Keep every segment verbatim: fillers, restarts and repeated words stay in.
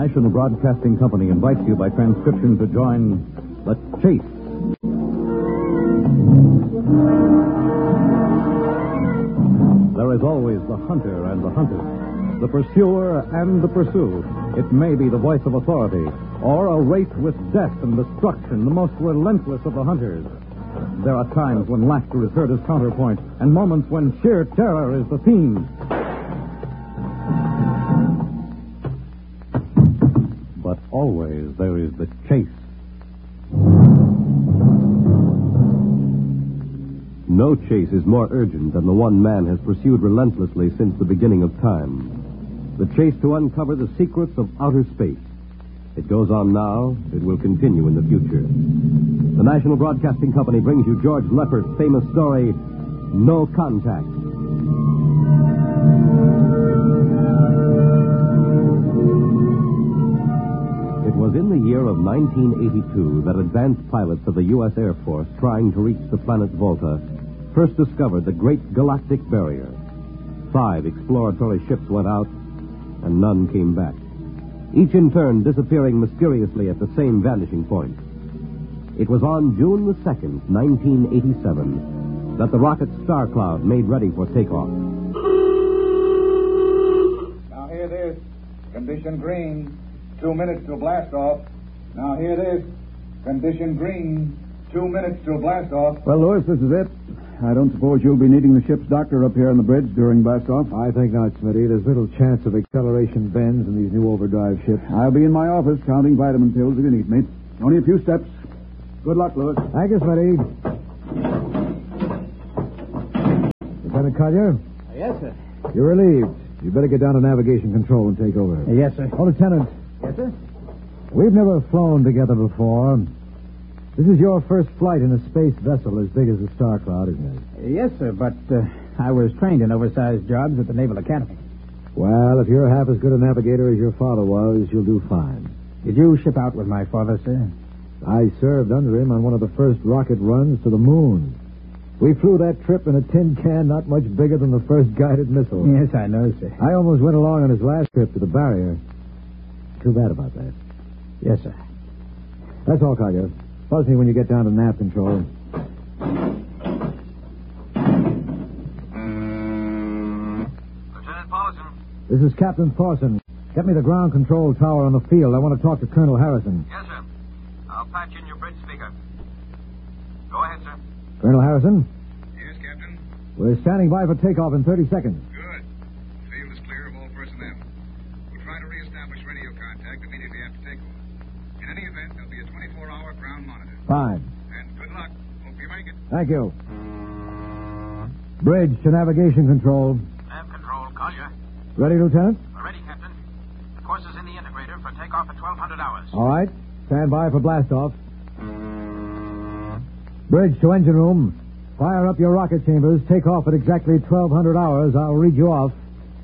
National Broadcasting Company invites you by transcription to join The Chase. There is always the hunter and the hunted, the pursuer and the pursued. It may be the voice of authority, or a race with death and destruction, the most relentless of the hunters. There are times when laughter is heard as counterpoint, and moments when sheer terror is the theme. But always there is the chase. No chase is more urgent than the one man has pursued relentlessly since the beginning of time. The chase to uncover the secrets of outer space. It goes on now. It will continue in the future. The National Broadcasting Company brings you George Leppert's famous story, No Contact. It was in the year of nineteen eighty-two that advanced pilots of the U S Air Force trying to reach the planet Volta first discovered the Great Galactic Barrier. Five exploratory ships went out, and none came back, each in turn disappearing mysteriously at the same vanishing point. It was on June the second, nineteen eighty-seven, that the rocket Star Cloud made ready for takeoff. Now hear this. Condition green. Two minutes to blast off. Now hear this. Condition green. Two minutes to blast off. Well, Lewis, this is it. I don't suppose you'll be needing the ship's doctor up here on the bridge during blast-off? I think not, Smitty. There's little chance of acceleration bends in these new overdrive ships. I'll be in my office counting vitamin pills if you need me. Only a few steps. Good luck, Lewis. Thank you, Smitty. Lieutenant Collier? Yes, sir. You're relieved. You better get down to navigation control and take over. Yes, sir. Oh, Lieutenant. Yes, sir? We've never flown together before. This is your first flight in a space vessel as big as the Star Cloud, isn't it? Yes, sir, but uh, I was trained in oversized jobs at the Naval Academy. Well, if you're half as good a navigator as your father was, you'll do fine. Did you ship out with my father, sir? I served under him on one of the first rocket runs to the moon. We flew that trip in a tin can not much bigger than the first guided missile. Yes, I know, sir. I almost went along on his last trip to the barrier. Too bad about that. Yes, sir. That's all, Collier. Buzz me when you get down to nav control. Lieutenant Paulson. This is Captain Thorson. Get me the ground control tower on the field. I want to talk to Colonel Harrison. Yes, sir. I'll patch in your bridge speaker. Go ahead, sir. Colonel Harrison? Yes, Captain? We're standing by for takeoff in thirty seconds. Good. The field is clear of all personnel. We'll try to reestablish radio contact immediately after takeoff. In any event, there'll be a twenty-four hour ground monitor. Fine. And good luck. Hope you make it. Thank you. Bridge to navigation control. Nav control, Collier. Ready, Lieutenant? Ready, Captain. The course is in the integrator for takeoff at twelve hundred hours. All right. Stand by for blastoff. Bridge to engine room. Fire up your rocket chambers. Take off at exactly twelve hundred hours. I'll read you off.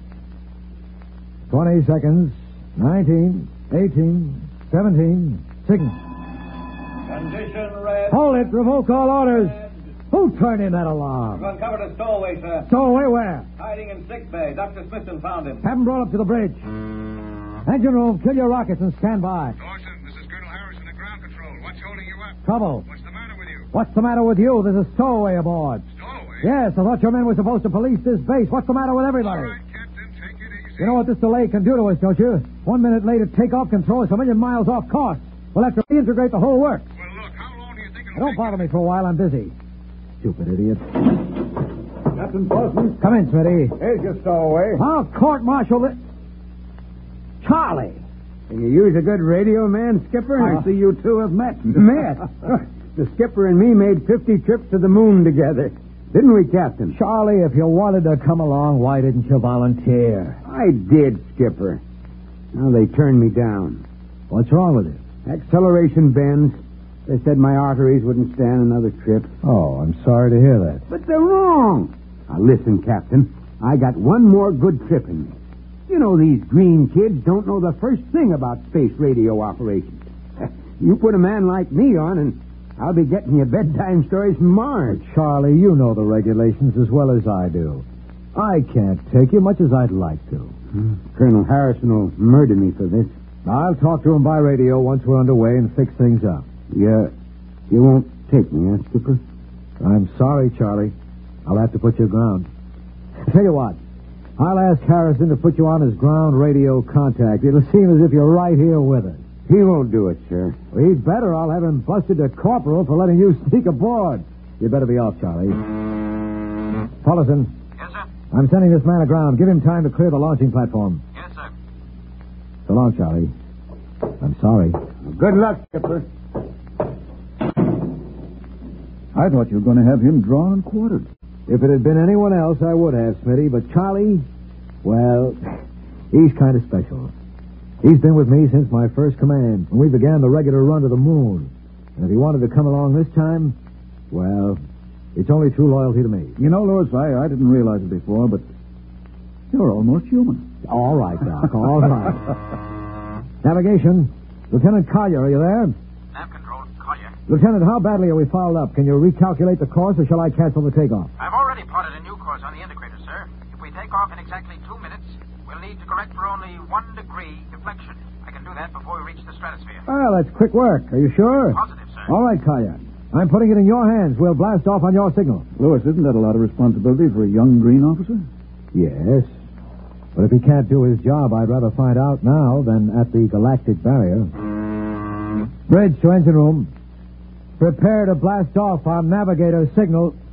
twenty seconds. nineteen, eighteen, seventeen, signal. Condition red. Hold it. Revoke all orders. Who turned in that alarm? We've uncovered a stowaway, sir. Stowaway where? Hiding in sick bay. Doctor Smithson found him. Have him brought up to the bridge. Engine room, kill your rockets and stand by. Dawson, this is Colonel Harrison at ground control. What's holding you up? Trouble. What's the matter with you? What's the matter with you? There's a stowaway aboard. Stowaway? Yes, I thought your men were supposed to police this base. What's the matter with everybody? All right, Captain, take it easy. You know what this delay can do to us, don't you? One minute later, takeoff control is a million miles off course. We'll have to reintegrate the whole works. Well, look, how long do you think it'll Don't take? bother me for a while. I'm busy. Stupid idiot. Captain Paulson. Come in, Smitty. Here's your stowaway. I'll court-martial the... Charlie. Can you use a good radio man, Skipper? I see you two have met. Met? The Skipper and me made fifty trips to the moon together. Didn't we, Captain? Charlie, if you wanted to come along, why didn't you volunteer? I did, Skipper. Now they turned me down. What's wrong with it? Acceleration bends. They said my arteries wouldn't stand another trip. Oh, I'm sorry to hear that. But they're wrong. Now listen, Captain. I got one more good trip in me. You know, these green kids don't know the first thing about space radio operations. You put a man like me on, and I'll be getting you bedtime stories from Mars. Charlie, you know the regulations as well as I do. I can't take you much as I'd like to. Hmm. Colonel Harrison will murder me for this. I'll talk to him by radio once we're underway and fix things up. You, you won't take me, huh, Skipper? I'm sorry, Charlie. I'll have to put you aground. Tell you what, I'll ask Harrison to put you on his ground radio contact. It'll seem as if you're right here with us. He won't do it, sir. Well, he'd better. I'll have him busted to corporal for letting you sneak aboard. You'd better be off, Charlie. Paulison. Yes, sir? I'm sending this man aground. Give him time to clear the launching platform. Yes, sir. So long, Charlie. I'm sorry. Good luck, Skipper. I thought you were going to have him drawn and quartered. If it had been anyone else, I would have, Smitty. But Charlie, well, he's kind of special. He's been with me since my first command, when we began the regular run to the moon. And if he wanted to come along this time, well, it's only through loyalty to me. You know, Lewis, I, I didn't realize it before, but you're almost human. All right, Doc, all right. Navigation. Lieutenant Collier, are you there? Nav control, Collier. Lieutenant, how badly are we fouled up? Can you recalculate the course, or shall I cancel the takeoff? I've already plotted a new course on the indicator, sir. If we take off in exactly two minutes, we'll need to correct for only one degree deflection. I can do that before we reach the stratosphere. Well, that's quick work. Are you sure? Positive, sir. All right, Collier. I'm putting it in your hands. We'll blast off on your signal. Lewis, isn't that a lot of responsibility for a young green officer? Yes. But if he can't do his job, I'd rather find out now than at the galactic barrier. Bridge to engine room. Prepare to blast off on navigator signal